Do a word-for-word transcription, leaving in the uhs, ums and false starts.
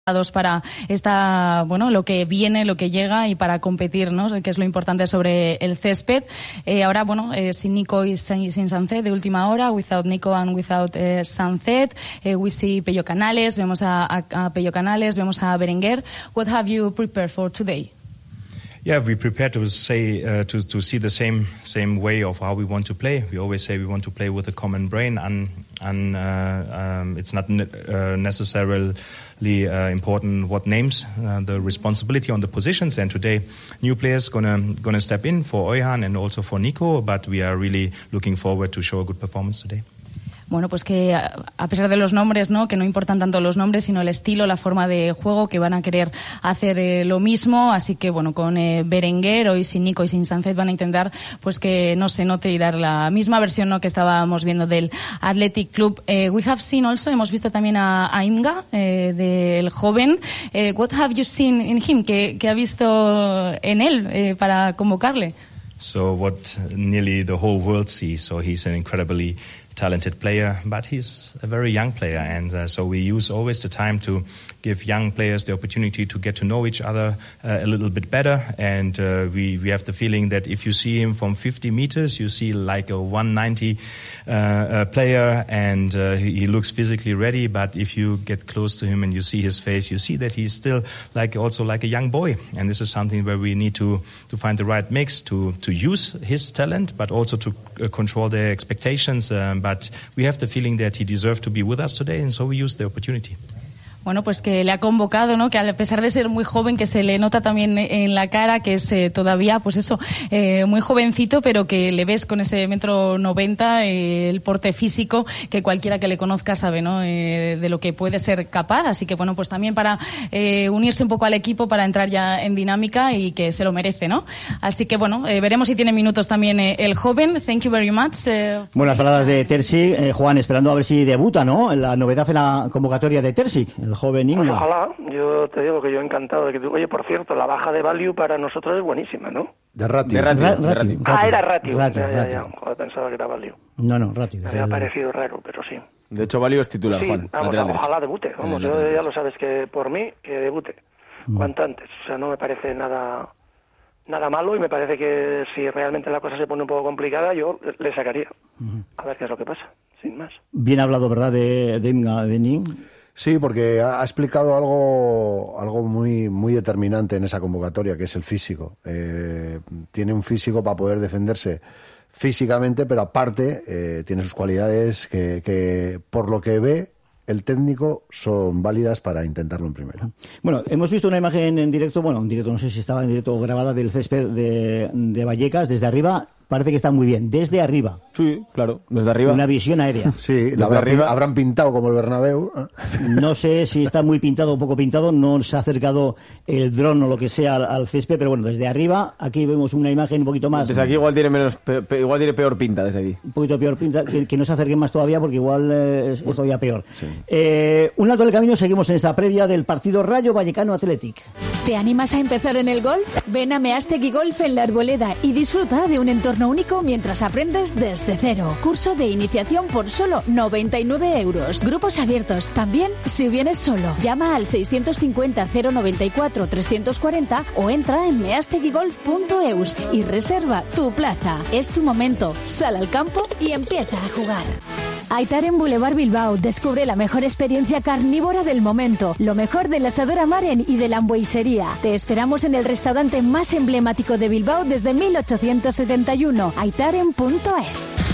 para esta, bueno, lo que viene, lo que llega y para competir, ¿no? Que es lo importante sobre el césped. Eh, ahora, bueno, eh, sin Nico y sin, sin Sancet de última hora, without Nico and without eh, Sancet, eh, we see Pello Canales, vemos a, a, a Pello Canales, vemos a Berenguer. What have you prepared for today? Yeah, we prepare to say uh, to to see the same same way of how we want to play. We always say we want to play with a common brain, and and uh, um, it's not ne- uh, necessarily uh, important what names. Uh, the responsibility on the positions, and today new players gonna gonna step in for Oyhan and also for Nico. But we are really looking forward to show a good performance today. Bueno, pues que a pesar de los nombres, ¿no? Que no importan tanto los nombres, sino el estilo, la forma de juego, que van a querer hacer eh, lo mismo. Así que, bueno, con eh, Berenguer, hoy sin Nico y sin Sancet, van a intentar pues que no se note y dar la misma versión, ¿no? Que estábamos viendo del Athletic Club. Eh, we have seen also, hemos visto también a, a Imga, eh, del joven. Eh, what have you seen in him? ¿Qué, qué ha visto en él eh, para convocarle? So what nearly the whole world sees. So he's an incredibly talented player, but he's a very young player, and uh, so we use always the time to give young players the opportunity to get to know each other uh, a little bit better, and uh, we, we have the feeling that if you see him from fifty meters, you see like a one ninety uh, uh, player, and uh, he, he looks physically ready, but if you get close to him and you see his face, you see that he's still like also like a young boy, and this is something where we need to, to find the right mix to, to use his talent, but also to uh, control their expectations, um, but we have the feeling that he deserved to be with us today, and so we use the opportunity. Bueno, pues que le ha convocado, ¿no? Que a pesar de ser muy joven, que se le nota también en la cara, que es eh, todavía, pues eso, eh, muy jovencito, pero que le ves con ese metro noventa, eh, el porte físico, que cualquiera que le conozca sabe, ¿no? Eh, de lo que puede ser capaz. Así que, bueno, pues también para eh, unirse un poco al equipo, para entrar ya en dinámica y que se lo merece, ¿no? Así que, bueno, eh, veremos si tiene minutos también eh, el joven. Thank you very much. Eh, Buenas palabras de Terzic. Eh, Juan, esperando a ver si debuta, ¿no? La novedad en la convocatoria de Terzic. El joven Inga. Pues ojalá, yo te digo que yo encantado de que tú... Oye, por cierto, la baja de value para nosotros es buenísima, ¿no? De ratio. De ratio, Ra- de ratio. Ah, era ratio. Ratio, ya, ya, ratio. ya. Joder, pensaba que era value. No, no, ratio. Me había parecido raro, pero sí. De hecho, Valio es titular, Sí, Juan. vamos, lateral ojalá derecho. debute. Vamos, Eh, yo lateral ya derecho. lo sabes que por mí, que debute. Mm. Cuanto antes. O sea, no me parece nada nada malo y me parece que si realmente la cosa se pone un poco complicada, yo le sacaría. Mm. A ver qué es lo que pasa, sin más. Bien hablado, ¿verdad? De, de Inga Benin. Sí, porque ha ha explicado algo algo muy muy determinante en esa convocatoria, que es el físico. Eh, tiene un físico para poder defenderse físicamente, pero aparte eh, tiene sus cualidades que, que, por lo que ve el técnico, son válidas para intentarlo en primera. Bueno, hemos visto una imagen en directo, bueno, en directo, no sé si estaba en directo o grabada, del césped de, de Vallecas. Desde arriba parece que está muy bien. Desde arriba. Sí, claro, desde arriba. Una visión aérea. Sí, la habrán, arriba. habrán pintado como el Bernabéu. No sé si está muy pintado o poco pintado, no se ha acercado el dron o lo que sea al, al césped, pero bueno, desde arriba, aquí vemos una imagen un poquito más. Desde aquí igual tiene menos, pe- pe- igual tiene peor pinta desde aquí. Un poquito peor pinta, que, que no se acerquen más todavía porque igual eh, es, es todavía peor. Sí. Eh, un alto del camino, seguimos en esta previa del partido Rayo Vallecano Athletic. ¿Te animas a empezar en el golf? Ven a Meastegui Golf en La Arboleda y disfruta de un entorno único mientras aprendes desde cero. Curso de iniciación por solo noventa y nueve euros. Grupos abiertos también si vienes solo. Llama al seiscientos cincuenta cero noventa y cuatro trescientos cuarenta o entra en meastegui golf punto eus y reserva tu plaza. Es tu momento. Sal al campo y empieza a jugar. Aitaren Boulevard Bilbao. Descubre la mejor experiencia carnívora del momento. Lo mejor del asador Amaren y de la hamburguesería. Te esperamos en el restaurante más emblemático de Bilbao desde mil ochocientos setenta y uno. aitaren punto es.